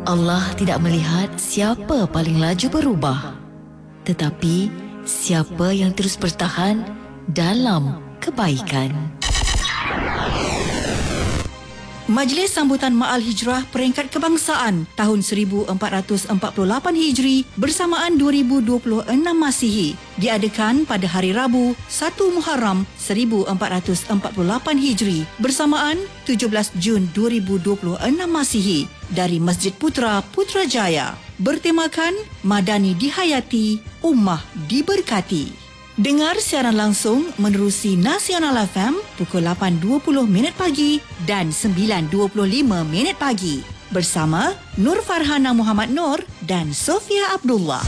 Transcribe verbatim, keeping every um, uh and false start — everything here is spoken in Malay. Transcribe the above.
Allah tidak melihat siapa paling laju berubah, tetapi siapa yang terus bertahan dalam kebaikan. Majlis Sambutan Ma'al Hijrah Peringkat Kebangsaan tahun seribu empat ratus empat puluh lapan Hijri bersamaan dua ribu dua puluh enam Masihi diadakan pada hari Rabu satu Muharram seribu empat ratus empat puluh lapan Hijri bersamaan tujuh belas Jun dua ribu dua puluh enam Masihi dari Masjid Putra Putrajaya. Bertemakan Madani dihayati, Ummah diberkati. Dengar siaran langsung menerusi Nasional F M pukul lapan dua puluh minit pagi dan sembilan dua puluh lima minit pagi bersama Nur Farhana Muhammad Nur dan Sofia Abdullah.